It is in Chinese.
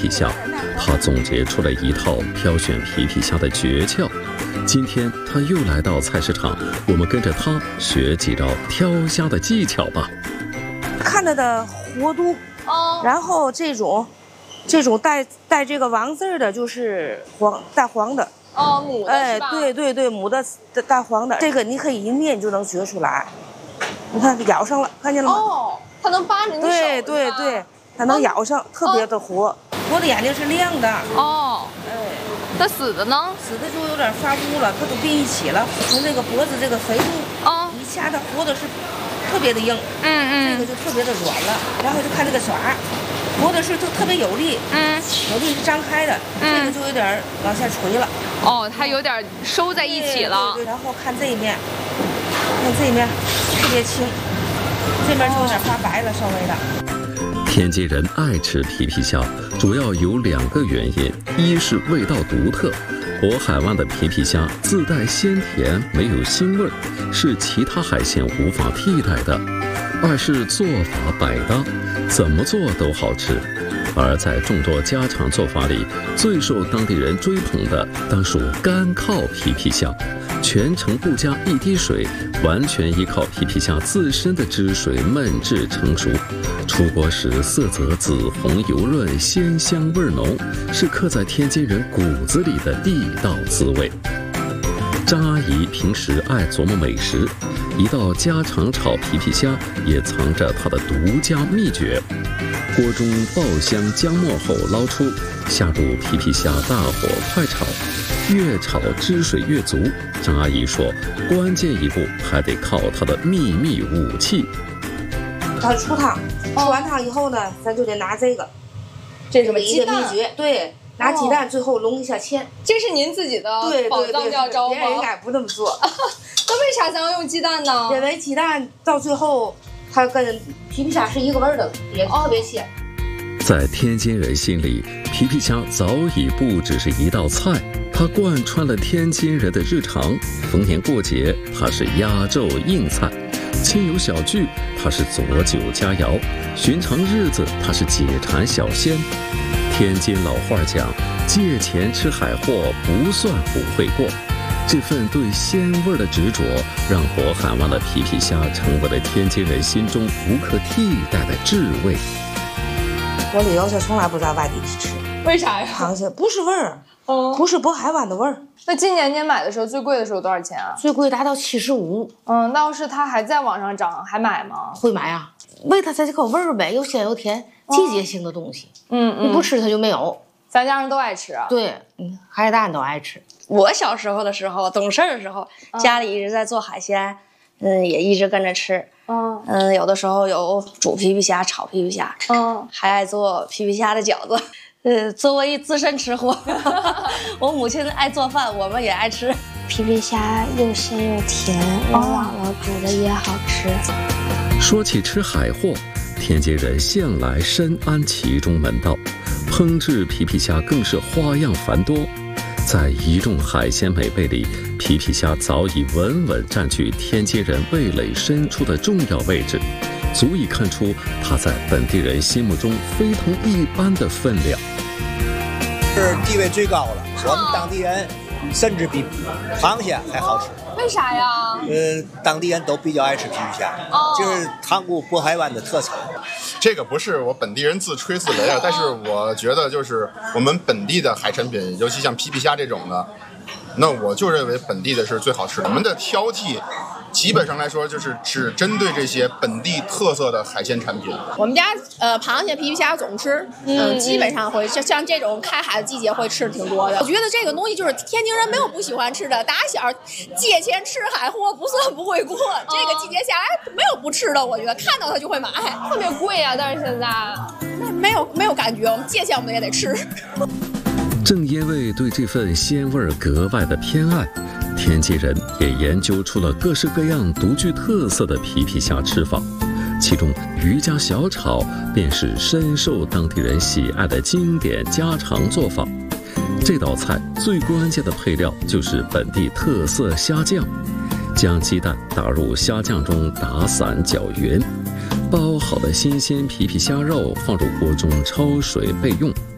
皮虾，他总结出了一套挑选皮皮虾的诀窍。今天他又来到菜市场，我们跟着他学几招挑虾的技巧吧。 看它的活度，然后这种带这个王字的，就是带黄的。 母的是吧？ 对，母的带黄的，这个你可以一捏你就能觉出来。你看咬上了，看见了吗？ 它能扒着你手。 对，它能咬上，特别的活。我的眼睛是亮的。 它死的呢？ 死的就有点发乌了，它都并一起了。从这个脖子这个肥度，一掐它活的是特别的硬，这个就特别的软了。然后就看这个爪，活的是特别有力，有力是张开的，这个就有点往下垂了。 它有点收在一起了。 对，然后看这一面，特别轻，这边就有点发白了，稍微的。 天津人爱吃皮皮虾，主要有2个原因：一是味道独特，渤海湾的皮皮虾自带鲜甜，没有腥味，是其他海鲜无法替代的；二是做法百搭，怎么做都好吃。而在众多家常做法里，最受当地人追捧的当属干靠皮皮虾，全程不加一滴水，完全依靠皮皮虾自身的汁水焖制成熟。出锅时色泽紫红油润，鲜香味浓，是刻在天津人骨子里的地道滋味。张阿姨平时爱琢磨美食，一道家常炒皮皮虾也藏着她的独家秘诀。锅中爆香姜末后捞出，下入皮皮虾，大火快炒，越炒汁水越足。张阿姨说，关键一步还得靠她的秘密武器。 它出汤，出完汤以后呢，咱就得拿这个，这是一个秘诀。对，拿鸡蛋最后笼一下芡。 这是您自己的宝藏妙招吗？ 别人应该不这么做。 那为啥咱要用鸡蛋呢？ 因为鸡蛋到最后，它跟皮皮虾是一个味儿的，也特别鲜。 在天津人心里，皮皮虾早已不只是一道菜，它贯穿了天津人的日常。逢年过节，它是压轴硬菜；亲友小聚，它是佐酒佳肴；寻常日子，它是解馋小鲜。天津老话讲，借钱吃海货不算不会过。这份对鲜味的执着，让渤海湾的皮皮虾成为了天津人心中无可替代的至味。 我旅游时从来不在外地去吃， 为啥呀？ 螃蟹不是味儿，不是渤海湾的味儿。 那今年您买的时候最贵的时候多少钱啊？ 最贵达到75。 那要是它还在往上涨，还买吗？ 会买啊，为它这个味儿呗，又鲜又甜，季节性的东西。你不吃它就没有。 咱家人都爱吃啊。 对，海带都爱吃。 我小时候的时候，懂事儿的时候，家里一直在做海鲜，也一直跟着吃。有的时候有煮皮皮虾、炒皮皮虾，还爱做皮皮虾的饺子。作为资深吃货，我母亲爱做饭，我们也爱吃。 皮皮虾又鲜又甜，我姥姥煮的也好吃。 说起吃海货，天津人向来深谙其中门道，烹制皮皮虾更是花样繁多。在一众海鲜美味里，皮皮虾早已稳稳占据天津人味蕾深处的重要位置，足以看出它在本地人心目中非同一般的分量。 是地位最高了，我们当地人甚至比螃蟹还好吃。 为啥呀？ 当地人都比较爱吃皮皮虾，就是塘沽渤海湾的特产。 这个不是我本地人自吹自擂啊，但是我觉得就是我们本地的海产品，尤其像皮皮虾这种的，那我就认为本地的是最好吃的。我们的挑剔基本上来说就是只针对这些本地特色的海鲜产品。 我们家螃蟹、皮皮虾总吃，基本上会像这种开海的季节会吃的挺多的。我觉得这个东西就是天津人没有不喜欢吃的，打小借钱吃海货不算不会过。这个季节下来没有不吃的，我觉得看到它就会买。 特别贵啊，但是现在没有感觉，我们借钱我们也得吃。 正因为对这份鲜味格外的偏爱，天津人也研究出了各式各样独具特色的皮皮虾吃法，其中渔家小炒便是深受当地人喜爱的经典家常做法。这道菜最关键的配料就是本地特色虾酱，将鸡蛋打入虾酱中打散搅匀，包好的新鲜皮皮虾肉放入锅中焯水备用。